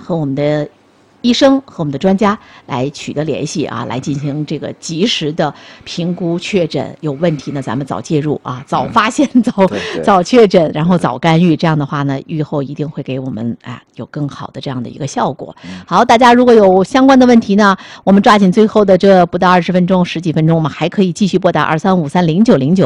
和我们的医生和我们的专家来取得联系啊，来进行这个及时的评估确诊，有问题呢咱们早介入啊，早发现、早确诊，然后早干预，这样的话呢预后一定会给我们有更好的这样的一个效果。好，大家如果有相关的问题呢，我们抓紧最后的这不到20分钟10几分钟，我们还可以继续拨打23530909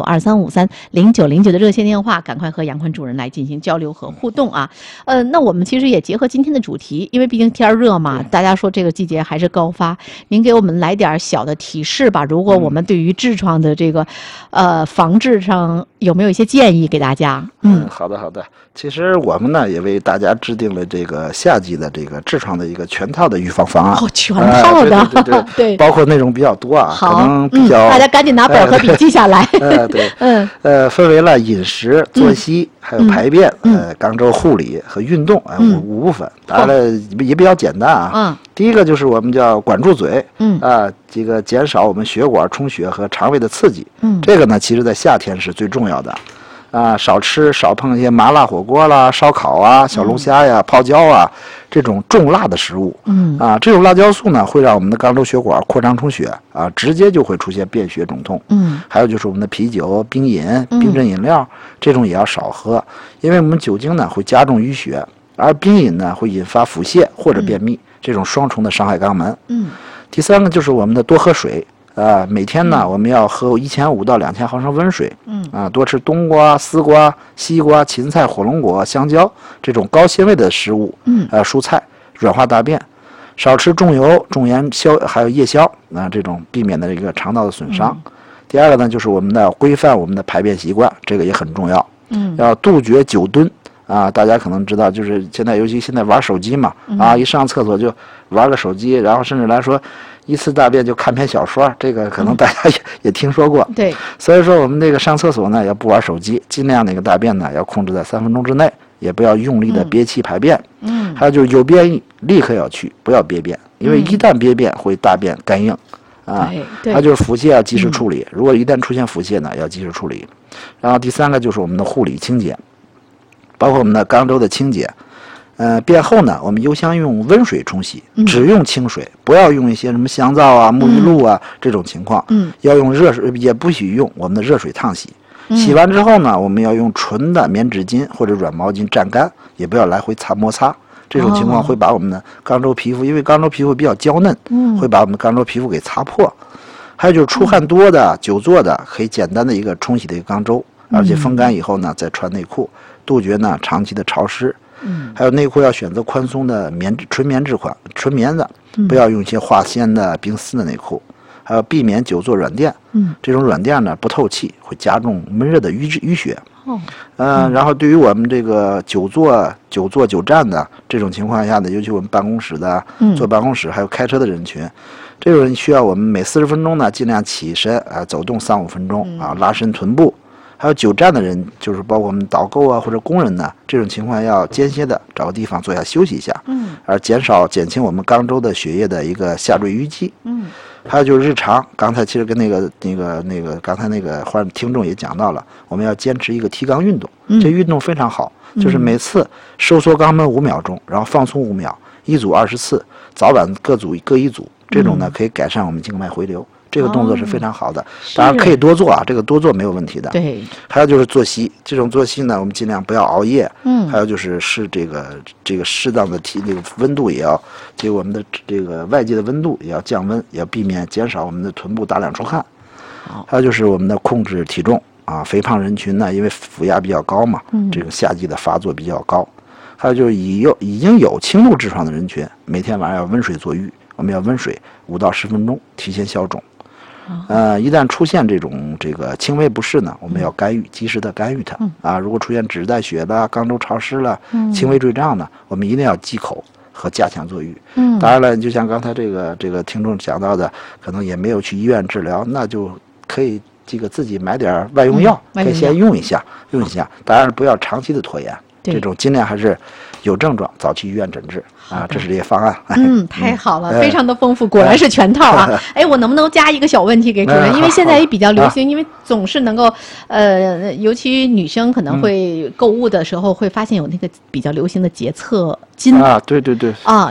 23530909的热线电话，赶快和杨坤主任来进行交流和互动啊。那我们其实也结合今天的主题，因为毕竟天热嘛，大家说这个季节还是高发，您给我们来点小的提示吧。如果我们对于痔疮的这个防治上有没有一些建议给大家？ 好的。其实我们呢也为大家制定了这个夏季的这个痔疮的一个全套的预防方案。 全套的， 对，包括内容比较多啊，可能比较大家赶紧拿本和笔记下来。 分为了饮食、作息，还有排便、肛周护理和运动五部分。当然了也比较简单啊。第一个就是我们叫管住嘴，这个减少我们血管充血和肠胃的刺激。这个呢，其实在夏天是最重要的。少吃少碰一些麻辣火锅啦、烧烤啊、小龙虾呀、泡椒啊这种重辣的食物。这种辣椒素呢会让我们的肛周血管扩张充血啊，直接就会出现便血肿痛。还有就是我们的啤酒、冰饮、冰镇饮料这种也要少喝，因为我们酒精呢会加重淤血，而冰饮呢会引发腹泻或者便秘，这种双重的伤害肛门。第三个就是我们的多喝水。每天呢，我们要喝1500到2000毫升温水。多吃冬瓜、丝瓜、西瓜、芹菜、火龙果、香蕉这种高纤维的食物。蔬菜软化大便，少吃重油、重盐还有夜宵这种避免的这个肠道的损伤。第二个呢，就是我们的规范我们的排便习惯，这个也很重要。要杜绝久蹲。大家可能知道，就是尤其现在玩手机嘛，一上厕所就玩个手机，然后甚至来说一次大便就看篇小说，这个可能大家也听说过。 对， 所以说我们这个上厕所呢，要不玩手机，尽量那个大便呢要控制在3分钟之内，也不要用力的憋气排便。还有就是有便意立刻要去，不要憋便，因为一旦憋便会大便干硬。还有就是腹泻要及时处理，如果一旦出现腹泻呢，要及时处理。然后第三个就是我们的护理清洁。包括我们的肛周的清洁，便后呢，我们优先用温水冲洗，只用清水，不要用一些什么香皂啊、沐浴露啊这种情况。要用热水，也不许用我们的热水烫洗。洗完之后呢，我们要用纯的棉纸巾或者软毛巾蘸干，也不要来回摩擦。这种情况会把我们的肛周皮肤，因为肛周皮肤比较娇嫩，会把我们肛周皮肤给擦破。还有就是出汗多的、久坐的，可以简单的一个冲洗的一个肛周，而且风干以后呢，再穿内裤。杜绝呢长期的潮湿。还有内裤要选择宽松的纯棉质款，纯棉的，不要用一些化纤的、冰丝的内裤。还有避免久坐软垫，这种软垫呢不透气，会加重闷热的淤血。然后对于我们这个久站的这种情况下呢，尤其我们办公室的、坐办公室还有开车的人群，这种人需要我们每40分钟呢尽量起身走动3-5分钟拉伸臀部。还有久站的人，就是包括我们导购啊或者工人呢，这种情况要间歇的找个地方坐下休息一下，而减轻我们肛周的血液的一个下坠淤积。还有就是日常，刚才其实跟刚才那个听众也讲到了，我们要坚持一个提肛运动，这运动非常好，就是每次收缩肛门5秒钟，然后放松5秒，一组20次，早晚各一组，这种呢可以改善我们静脉回流。这个动作是非常好的，当然可以多做这个多做没有问题的。 对。 还有就是作息，这种作息呢，我们尽量不要熬夜。还有就是这个适当的这个温度也要，我们的这个外界的温度也要降温，也要避免减少我们的臀部大量出汗。还有就是我们的控制体重肥胖人群呢，因为腹压比较高嘛，这个夏季的发作比较高。还有就是已经有轻度痔疮的人群，每天晚上要温水坐浴，我们要温水5到10分钟，提前消肿。一旦出现这个轻微不适呢，我们要及时的干预它。如果出现脂带血了、肛周潮湿了、轻微坠胀呢，我们一定要忌口和加强坐浴。当然了，就像刚才这个听众讲到的，可能也没有去医院治疗，那就可以自己买点外用药，可以先用一下。当然不要长期的拖延，这种尽量还是有症状早去医院诊治。这是这些方案。 太好了，非常的丰富，果然是全套啊！我能不能加一个小问题给主任？因为现在也比较流行，因为总是能够尤其女生可能会购物的时候会发现有那个比较流行的洁厕巾。 对。